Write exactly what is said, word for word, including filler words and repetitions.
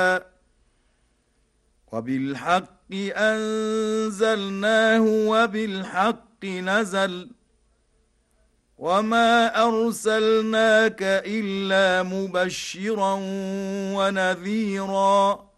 وبالحق أنزلناه وبالحق نزل وما أرسلناك إلا مبشرا ونذيرا